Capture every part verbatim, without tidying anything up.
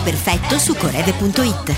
Perfetto su corede punto it.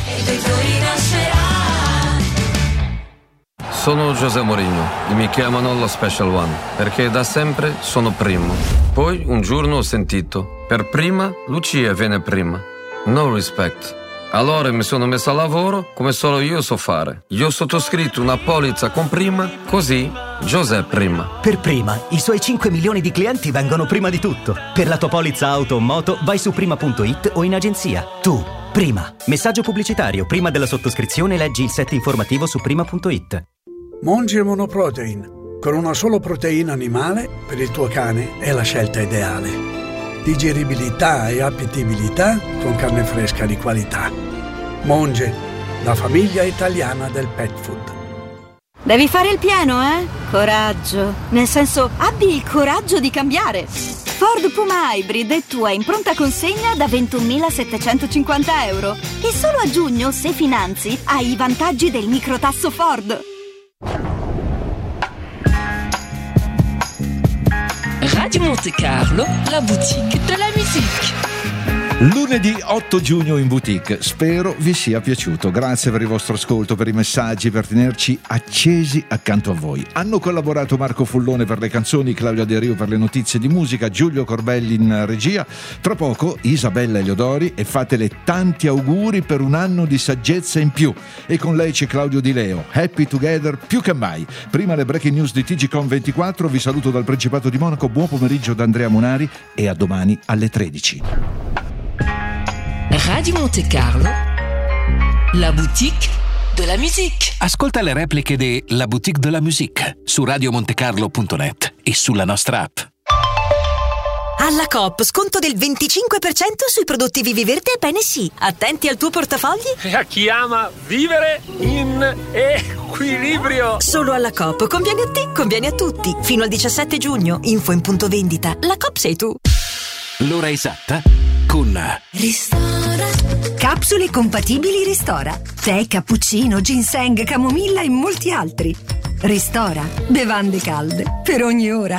Sono José Mourinho e mi chiamano lo Special One perché da sempre sono primo. Poi un giorno ho sentito: per prima Lucia viene prima. No respect. Allora mi sono messo a lavoro come solo io so fare. Io ho sottoscritto una polizza con prima, così José prima. Per prima, i suoi cinque milioni di clienti vengono prima di tutto. Per la tua polizza auto o moto vai su prima punto it o in agenzia. Tu, prima. Messaggio pubblicitario. Prima della sottoscrizione leggi il set informativo su prima punto it. Monge Monoprotein. Con una solo proteina animale, per il tuo cane è la scelta ideale. Digeribilità e appetibilità con carne fresca di qualità. Monge, la famiglia italiana del pet food. Devi fare il pieno, eh? Coraggio. Nel senso, abbi il coraggio di cambiare. Ford Puma Hybrid è tua in pronta consegna da ventunomilasettecentocinquanta euro. E solo a giugno, se finanzi, hai i vantaggi del microtasso Ford. Radio Monte Carlo, la boutique de la musique. Lunedì otto giugno in boutique. Spero vi sia piaciuto. Grazie per il vostro ascolto, per i messaggi, per tenerci accesi accanto a voi. Hanno collaborato Marco Fullone per le canzoni, Claudia De Rio per le notizie di musica, Giulio Corbelli in regia. Tra poco Isabella Eliodori, e fatele tanti auguri per un anno di saggezza in più. E con lei c'è Claudio Di Leo. Happy together più che mai. Prima le breaking news di T G Com ventiquattro. Vi saluto dal Principato di Monaco. Buon pomeriggio da Andrea Munari e a domani alle tredici. Radio Monte Carlo, la boutique de la musique. Ascolta le repliche di La Boutique de la Musique su radio monte carlo punto net e sulla nostra app. Alla Coop, sconto del venticinque per cento sui prodotti Vivi Verde e Bene Sì. Attenti al tuo portafogli. E a chi ama vivere in equilibrio. Solo alla Coop. Conviene a te, conviene a tutti. Fino al diciassette giugno. Info in punto vendita. La Coop sei tu. L'ora esatta con Ristora. Capsule compatibili Ristora. Tè, cappuccino, ginseng, camomilla e molti altri. Ristora. Bevande calde per ogni ora.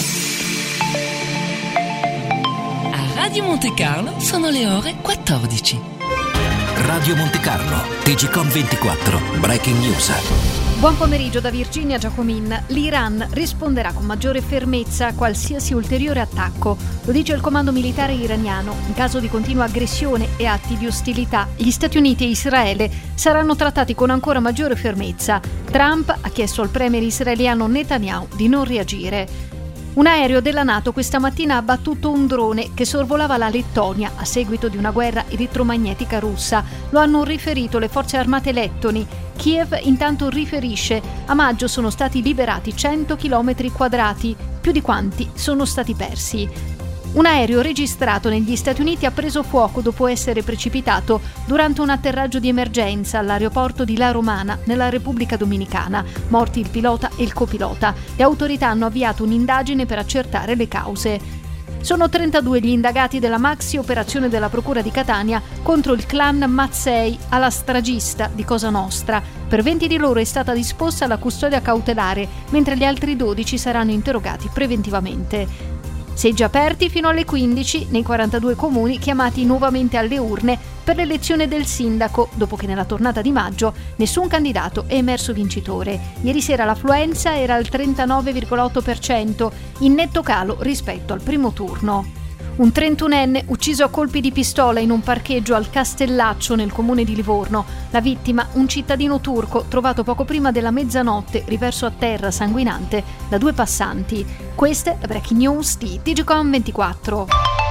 A Radio Monte Carlo sono le ore quattordici. Radio Monte Carlo, T G Com ventiquattro, Breaking News. Buon pomeriggio da Virginia Giacomin. L'Iran risponderà con maggiore fermezza a qualsiasi ulteriore attacco. Lo dice il comando militare iraniano. In caso di continua aggressione e atti di ostilità, gli Stati Uniti e Israele saranno trattati con ancora maggiore fermezza. Trump ha chiesto al premier israeliano Netanyahu di non reagire. Un aereo della NATO questa mattina ha abbattuto un drone che sorvolava la Lettonia a seguito di una guerra elettromagnetica russa. Lo hanno riferito le forze armate lettoni. Kiev intanto riferisce: a maggio sono stati liberati cento chilometri quadrati, più di quanti sono stati persi. Un aereo registrato negli Stati Uniti ha preso fuoco dopo essere precipitato durante un atterraggio di emergenza all'aeroporto di La Romana, nella Repubblica Dominicana. Morti il pilota e il copilota. Le autorità hanno avviato un'indagine per accertare le cause. Sono trentadue gli indagati della maxi operazione della Procura di Catania contro il clan Mazzei alla stragista di Cosa Nostra. Per venti di loro è stata disposta la custodia cautelare, mentre gli altri dodici saranno interrogati preventivamente. Seggi aperti fino alle quindici nei quarantadue comuni chiamati nuovamente alle urne per l'elezione del sindaco, dopo che nella tornata di maggio nessun candidato è emerso vincitore. Ieri sera l'affluenza era al trentanove virgola otto per cento, in netto calo rispetto al primo turno. Un trentunenne ucciso a colpi di pistola in un parcheggio al Castellaccio nel comune di Livorno. La vittima, un cittadino turco trovato poco prima della mezzanotte, riverso a terra sanguinante da due passanti. Queste le breaking news di T G Com ventiquattro.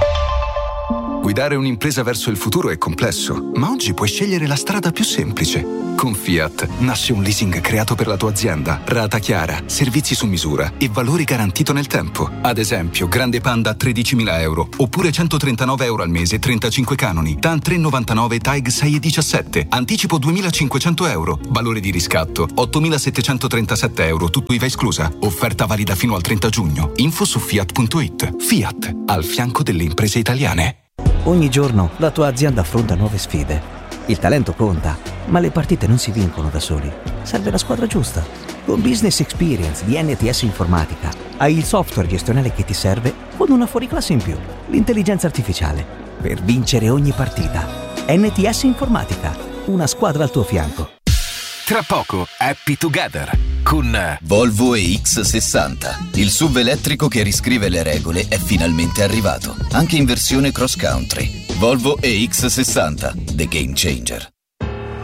Guidare un'impresa verso il futuro è complesso, ma oggi puoi scegliere la strada più semplice. Con Fiat nasce un leasing creato per la tua azienda, rata chiara, servizi su misura e valori garantito nel tempo. Ad esempio, Grande Panda a tredicimila euro, oppure centotrentanove euro al mese, trentacinque canoni, TAN tre virgola novantanove, TAG sei virgola diciassette, anticipo duemilacinquecento euro, valore di riscatto ottomilasettecentotrentasette euro, tutto I V A esclusa. Offerta valida fino al trenta giugno. Info su fiat punto it. Fiat, al fianco delle imprese italiane. Ogni giorno la tua azienda affronta nuove sfide. Il talento conta, ma le partite non si vincono da soli. Serve la squadra giusta. Con Business Experience di N T S Informatica hai il software gestionale che ti serve con una fuoriclasse in più, l'intelligenza artificiale, per vincere ogni partita. N T S Informatica, una squadra al tuo fianco. Tra poco, Happy Together con Volvo E X sessanta. Il S U V elettrico che riscrive le regole è finalmente arrivato, anche in versione cross country. Volvo E X sessanta, the game changer.